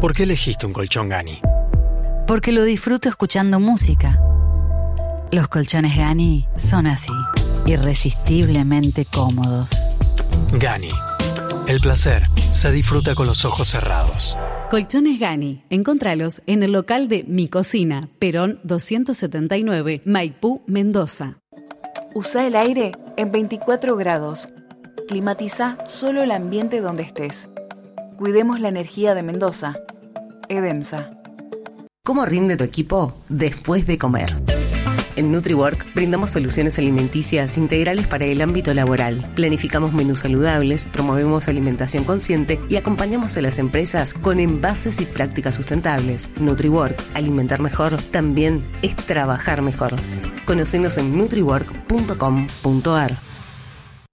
¿Por qué elegiste un colchón Gani? Porque lo disfruto escuchando música. Los colchones Gani son así, irresistiblemente cómodos. Gani. El placer se disfruta con los ojos cerrados. Colchones Gani. Encontralos en el local de Mi Cocina, Perón 279, Maipú, Mendoza. Usa el aire en 24 grados. Climatiza solo el ambiente donde estés. Cuidemos la energía de Mendoza. Edemsa. ¿Cómo rinde tu equipo después de comer? En NutriWork brindamos soluciones alimenticias integrales para el ámbito laboral. Planificamos menús saludables, promovemos alimentación consciente y acompañamos a las empresas con envases y prácticas sustentables. NutriWork, alimentar mejor, también es trabajar mejor. Conocenos en nutriwork.com.ar.